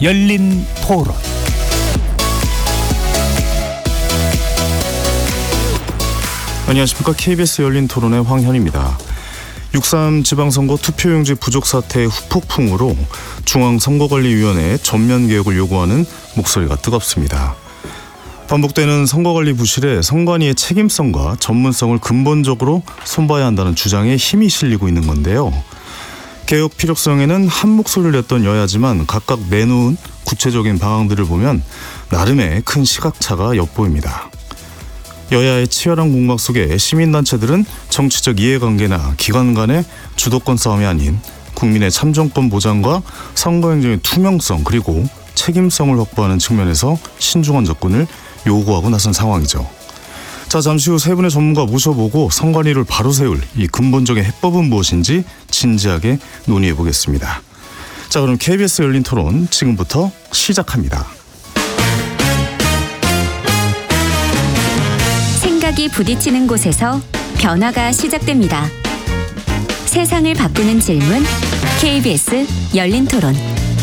열린 토론. 안녕하십니까. KBS 열린 토론의 황현입니다. 6.3 지방선거 투표용지 부족 사태의 후폭풍으로 중앙선거관리위원회의 전면 개혁을 요구하는 목소리가 뜨겁습니다. 반복되는 선거관리 부실에 선관위의 책임성과 전문성을 근본적으로 손봐야 한다는 주장에 힘이 실리고 있는 건데요. 개혁 필요성에는 한 목소리를 냈던 여야지만 각각 내놓은 구체적인 방안들을 보면 나름의 큰 시각차가 엿보입니다. 여야의 치열한 공방 속에 시민단체들은 정치적 이해관계나 기관 간의 주도권 싸움이 아닌 국민의 참정권 보장과 선거행정의 투명성 그리고 책임성을 확보하는 측면에서 신중한 접근을 요구하고 나선 상황이죠. 자, 잠시 후 세 분의 전문가 모셔보고 선관위를 바로 세울 이 근본적인 해법은 무엇인지 진지하게 논의해 보겠습니다. 자, 그럼 KBS 열린 토론 지금부터 시작합니다. 생각이 부딪히는 곳에서 변화가 시작됩니다. 세상을 바꾸는 질문, KBS 열린 토론.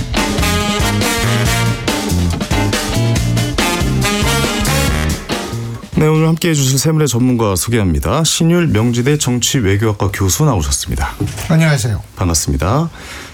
네, 오늘 함께해 주실 세 분의 전문가 소개합니다. 신율 명지대 정치외교학과 교수 나오셨습니다. 안녕하세요. 반갑습니다.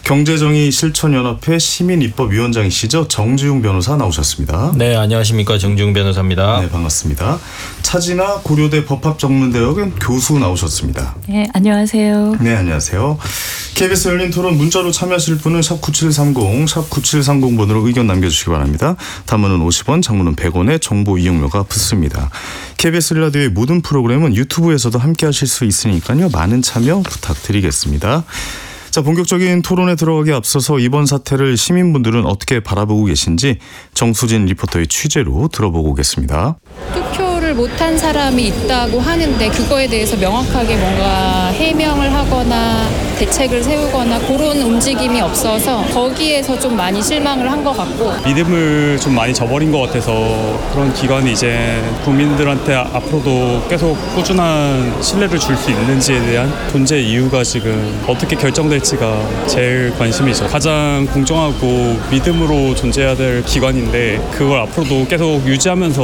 경제정의실천연합회 시민입법위원장이시죠. 정지웅 변호사 나오셨습니다. 네, 안녕하십니까. 정지웅 변호사입니다. 네, 반갑습니다. 차진아 고려대 법학전문대학원 교수 나오셨습니다. 네, 안녕하세요. 네, 안녕하세요. KBS 열린 토론 문자로 참여하실 분은 샵 9730, 샵 9730번으로 의견 남겨주시기 바랍니다. 단문은 50원, 장문은 100원의 정보 이용료가 붙습니다. KBS 라디오의 모든 프로그램은 유튜브에서도 함께 하실 수 있으니까요. 많은 참여 부탁드리겠습니다. 자, 본격적인 토론에 들어가기 앞서서 이번 사태를 시민분들은 어떻게 바라보고 계신지 정수진 리포터의 취재로 들어보고 오겠습니다. 투표를 못한 사람이 있다고 하는데 그거에 대해서 명확하게 뭔가 해명을 하거나 대책을 세우거나 그런 움직임이 없어서 거기에서 좀 많이 실망을 한 것 같고, 믿음을 좀 많이 저버린 것 같아서 그런 기관이 이제 국민들한테 앞으로도 계속 꾸준한 신뢰를 줄 수 있는지에 대한 존재 이유가 지금 어떻게 결정될지가 제일 관심이죠. 가장 공정하고 믿음으로 존재해야 될 기관인데 그걸 앞으로도 계속 유지하면서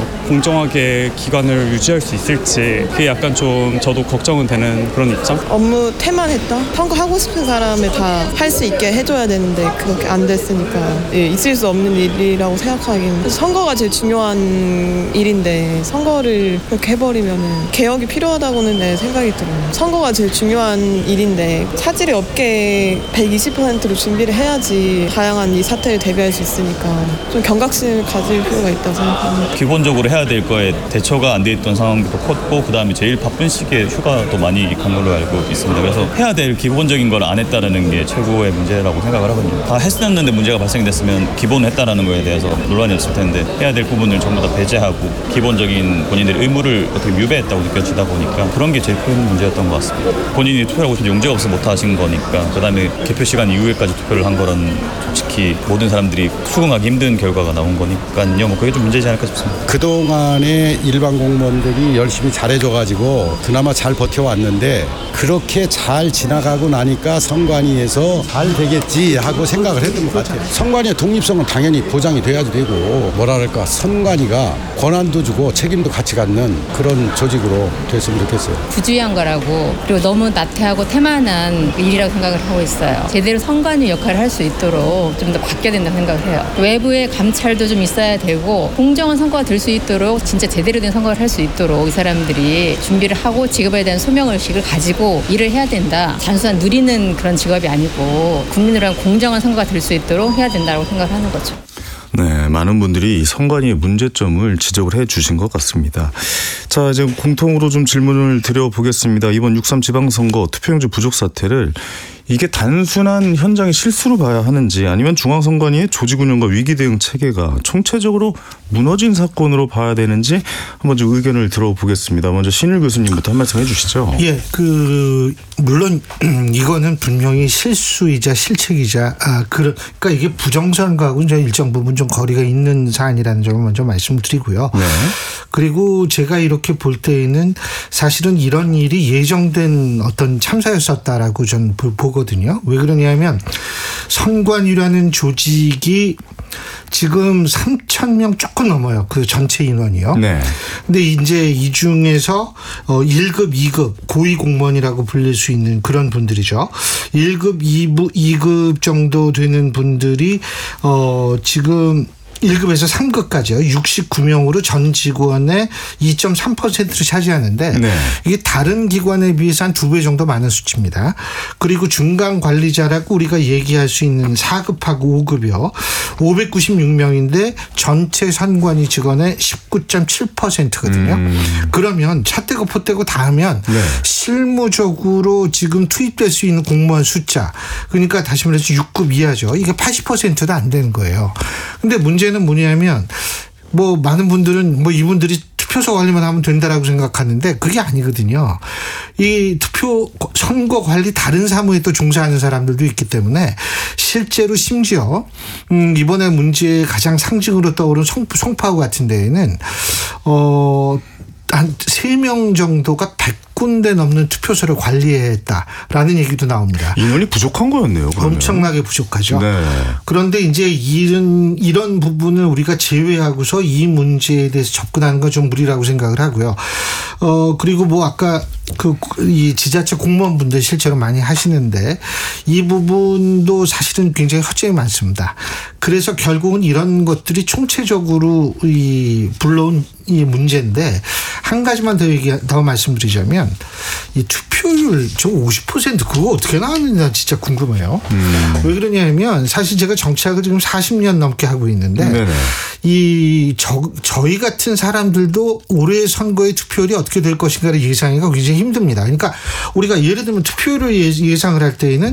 공정하게 기관을 유지할 수 있을지 그게 약간 좀 저도 걱정은 되는 그런 입장? 업무 태만했다? 선거하고 싶은 사람을 다 할 수 있게 해줘야 되는데 그렇게 안 됐으니까 있을 수 없는 일이라고 생각하기는, 선거가 제일 중요한 일인데 선거를 그렇게 해버리면 개혁이 필요하다고는 내 생각이 들어요. 선거가 제일 중요한 일인데 차질이 없게 120%로 준비를 해야지 다양한 이 사태를 대비할 수 있으니까 좀 경각심을 가질 필요가 있다고 생각합니다. 기본적으로 해야 될 거에 대처가 안 돼 있던 상황도 컸고, 그다음에 제일 바쁜 시기에 휴가도 많이 간 걸로 알고 있습니다. 그래서 해야 될 기본적인 걸 안 했다는 게 최고의 문제라고 생각을 하거든요. 다 했었는데 문제가 발생됐으면 기본을 했다라는 거에 대해서 논란이 없을 텐데 해야 될 부분을 전부 다 배제하고 기본적인 본인들의 의무를 어떻게 뮤배했다고 느껴지다 보니까 그런 게 제일 큰 문제였던 것 같습니다. 본인이 투표하고 싶은 용지가 없어서 못 하신 거니까, 그다음에 개표 시간 이후에까지 투표를 한 거는 솔직히 모든 사람들이 수긍하기 힘든 결과가 나온 거니까요. 뭐 그게 좀 문제지 않을까 싶습니다. 그동안에 일반 공무원들이 열심히 잘해줘가지고 그나마 잘 버텨왔는데 그렇게 잘 지나가고 나니까 선관위에서 잘 되겠지 하고 생각을 했던 것 같아요. 선관위의 독립성은 당연히 보장이 돼야지 되고, 뭐랄까, 선관위가 권한도 주고 책임도 같이 갖는 그런 조직으로 됐으면 좋겠어요. 부주의한 거라고, 그리고 너무 나태하고 태만한 일이라고 생각을 하고 있어요. 제대로 선관위 역할을 할 수 있도록 좀 더 바뀌어야 된다고 생각을 해요. 외부의 감찰도 좀 있어야 되고 공정한 선거가 될 수 있도록, 진짜 제대로 된 선거를 할 수 있도록 이 사람들이 준비를 하고 직업에 대한 소명의식을 가지고 일을 해야 된다. 단순한 누리는 그런 직업이 아니고 국민으로 한 공정한 선거가 될 수 있도록 해야 된다고 생각을 하는 거죠. 네, 많은 분들이 이 선관위의 문제점을 지적을 해 주신 것 같습니다. 자, 이제 공통으로 좀 질문을 드려보겠습니다. 이번 6.3 지방선거 투표용지 부족 사태를 이게 단순한 현장의 실수로 봐야 하는지, 아니면 중앙선관위의 조직운영과 위기대응 체계가 총체적으로 무너진 사건으로 봐야 되는지 한번 좀 의견을 들어보겠습니다. 먼저 신일 교수님부터 한 말씀 해주시죠. 예, 물론 이거는 분명히 실수이자 실책이자 그러니까 이게 부정선거하고 이제 일정 부분 좀 거리가 있는 사안이라는 점을 먼저 말씀드리고요. 네. 그리고 제가 이렇게 볼 때에는 사실은 이런 일이 예정된 어떤 참사였었다라고 저는 보거든요. 왜 그러냐면 선관위라는 조직이 지금 3,000명 조금 넘어요. 그 전체 인원이요. 네. 근데 이제 이 중에서 1급, 2급 고위 공무원이라고 불릴 수 있는 그런 분들이죠. 1급, 2급 정도 되는 분들이 지금 1급에서 3급까지요. 69명으로 전 직원의 2.3%를 차지하는데 네. 이게 다른 기관에 비해서 한 2배 정도 많은 수치입니다. 그리고 중간 관리자라고 우리가 얘기할 수 있는 4급하고 5급이요. 596명인데 전체 선관위 직원의 19.7%거든요. 그러면 차떼고 포떼고 다 하면 네. 실무적으로 지금 투입될 수 있는 공무원 숫자, 그러니까 다시 말해서 6급 이하죠. 이게 80%도 안 되는 거예요. 근데 문제는 뭐냐면 뭐 많은 분들은 뭐 이분들이 투표소 관리만 하면 된다라고 생각하는데 그게 아니거든요. 이 투표 선거 관리 다른 사무에 또 종사하는 사람들도 있기 때문에 실제로 심지어 이번에 문제의 가장 상징으로 떠오른 송파구 같은 데에는 한 3명 정도가 100군데 넘는 투표소를 관리해야 했다라는 얘기도 나옵니다. 인원이 부족한 거였네요. 그러면. 엄청나게 부족하죠. 네. 그런데 이제 이런 부분을 우리가 제외하고서 이 문제에 대해서 접근하는 건 좀 무리라고 생각을 하고요. 그리고 뭐 아까 이 지자체 공무원분들 실제로 많이 하시는데 이 부분도 사실은 굉장히 허점이 많습니다. 그래서 결국은 이런 것들이 총체적으로 불러온 이 문제인데 한 가지만 더 말씀드리자면 이 투표율 저 50% 그거 어떻게 나왔는지 진짜 궁금해요. 왜 그러냐면 사실 제가 정치학을 지금 40년 넘게 하고 있는데 네네. 저희 같은 사람들도 올해 선거의 투표율이 어떻게 될 것인가를 예상하기가 굉장히 힘듭니다. 그러니까 우리가 예를 들면 투표율을 예상을 할 때에는